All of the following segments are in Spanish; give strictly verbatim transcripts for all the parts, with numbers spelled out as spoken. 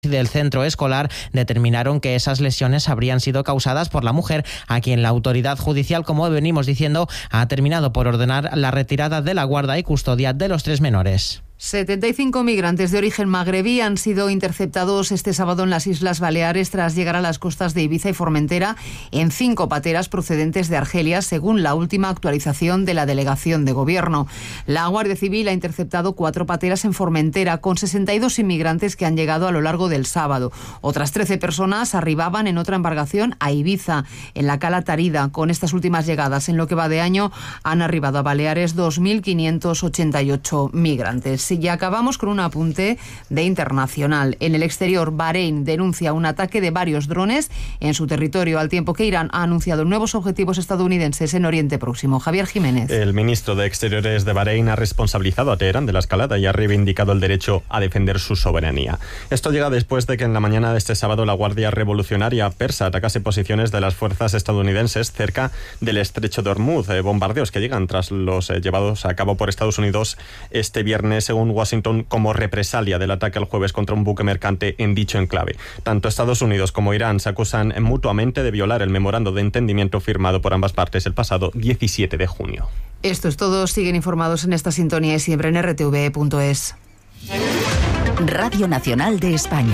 del centro escolar determinaron que esas lesiones habrían sido causadas por la mujer, a quien la autoridad judicial, como venimos diciendo, ha terminado por ordenar la retirada de la guarda y custodia de los tres menores. setenta y cinco migrantes de origen magrebí han sido interceptados este sábado en las Islas Baleares tras llegar a las costas de Ibiza y Formentera en cinco pateras procedentes de Argelia, según la última actualización de la delegación de gobierno. La Guardia Civil ha interceptado cuatro pateras en Formentera con sesenta y dos inmigrantes que han llegado a lo largo del sábado. Otras trece personas arribaban en otra embarcación a Ibiza, en la Cala Tarida. Con estas últimas llegadas, en lo que va de año, han arribado a Baleares dos mil quinientos ochenta y ocho migrantes. Y acabamos con un apunte de internacional. En el exterior, Bahrein denuncia un ataque de varios drones en su territorio, al tiempo que Irán ha anunciado nuevos objetivos estadounidenses en Oriente Próximo. Javier Jiménez. El ministro de Exteriores de Bahrein ha responsabilizado a Teherán de la escalada y ha reivindicado el derecho a defender su soberanía. Esto llega después de que en la mañana de este sábado la Guardia Revolucionaria Persa atacase posiciones de las fuerzas estadounidenses cerca del estrecho de Hormuz. Eh, bombardeos que llegan tras los eh, llevados a cabo por Estados Unidos este viernes, según Washington, como represalia del ataque el jueves contra un buque mercante en dicho enclave. Tanto Estados Unidos como Irán se acusan mutuamente de violar el memorando de entendimiento firmado por ambas partes el pasado diecisiete de junio. Esto es todo. Siguen informados en esta sintonía y siempre en r t v e punto es. Radio Nacional de España.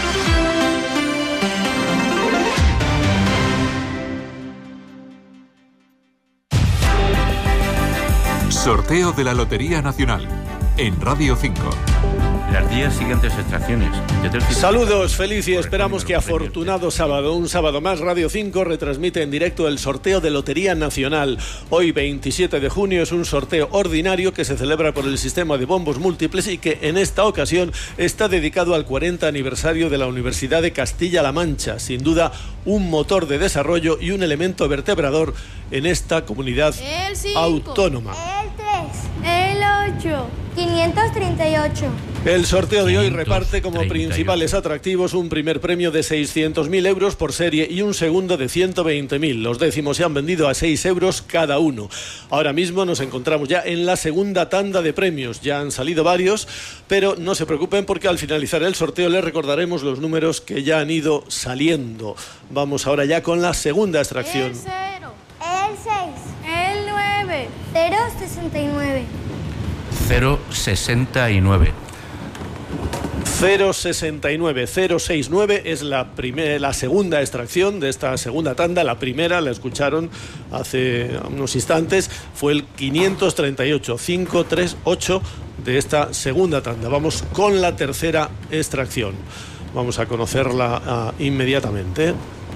Sorteo de la Lotería Nacional en Radio cinco. Las diez siguientes extracciones. Saludos, feliz y esperamos que afortunado sábado, un sábado más, Radio cinco retransmite en directo el sorteo de Lotería Nacional. Hoy, veintisiete de junio, es un sorteo ordinario que se celebra por el sistema de bombos múltiples y que en esta ocasión está dedicado al cuarenta aniversario de la Universidad de Castilla-La Mancha. Sin duda, un motor de desarrollo y un elemento vertebrador en esta comunidad el cinco, autónoma. El tres, el ocho, quinientos treinta y ocho. El sorteo de hoy reparte como principales atractivos un primer premio de seiscientos mil euros por serie y un segundo de ciento veinte mil. Los décimos se han vendido a seis euros cada uno. Ahora mismo nos encontramos ya en la segunda tanda de premios. Ya han salido varios, pero no se preocupen porque al finalizar el sorteo les recordaremos los números que ya han ido saliendo. Vamos ahora ya con la segunda extracción. El cero, el seis, el nueve, cero sesenta y nueve. cero sesenta y nueve. cero sesenta y nueve, cero sesenta y nueve es la, primera, la segunda extracción de esta segunda tanda. La primera, la escucharon hace unos instantes, fue el quinientos treinta y ocho, quinientos treinta y ocho de esta segunda tanda. Vamos con la tercera extracción. Vamos a conocerla uh, inmediatamente.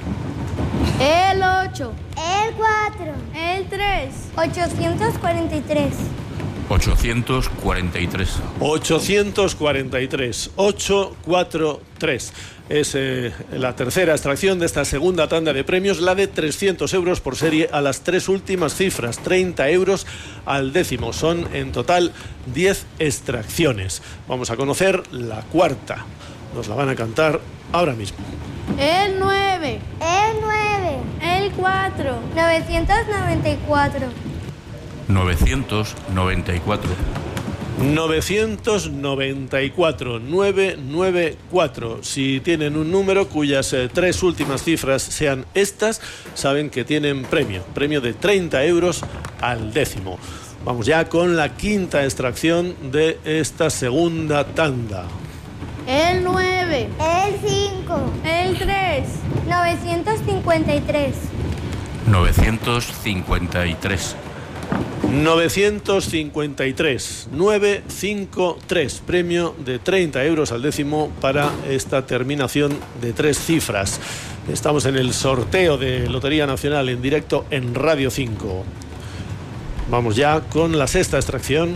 El ocho, el cuatro, el tres, ochocientos cuarenta y tres. ochocientos cuarenta y tres. ochocientos cuarenta y tres. ochocientos cuarenta y tres. Es eh, la tercera extracción de esta segunda tanda de premios, la de trescientos euros por serie a las tres últimas cifras, treinta euros al décimo. Son en total diez extracciones. Vamos a conocer la cuarta. Nos la van a cantar ahora mismo. El nueve, el nueve, el cuatro, novecientos noventa y cuatro. novecientos noventa y cuatro. novecientos noventa y cuatro, novecientos noventa y cuatro. Si tienen un número cuyas eh, tres últimas cifras sean estas, saben que tienen premio, premio de treinta euros al décimo. Vamos ya con la quinta extracción de esta segunda tanda. El nueve, el cinco, el tres, novecientos cincuenta y tres. novecientos cincuenta y tres. novecientos cincuenta y tres, novecientos cincuenta y tres, premio de treinta euros al décimo para esta terminación de tres cifras. Estamos en el sorteo de Lotería Nacional en directo en Radio cinco. Vamos ya con la sexta extracción.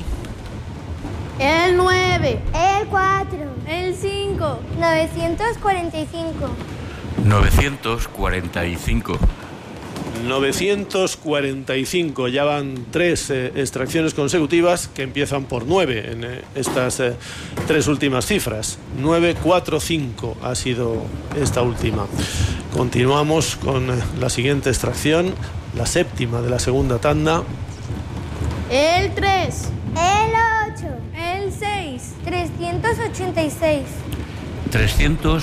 El nueve, el cuatro, el cinco, novecientos cuarenta y cinco. novecientos cuarenta y cinco. novecientos cuarenta y cinco. Ya van tres eh, extracciones consecutivas que empiezan por nueve en eh, estas eh, tres últimas cifras. novecientos cuarenta y cinco ha sido esta última. Continuamos con eh, la siguiente extracción, la séptima de la segunda tanda. El tres, el ocho, el seis, trescientos ochenta y seis. trescientos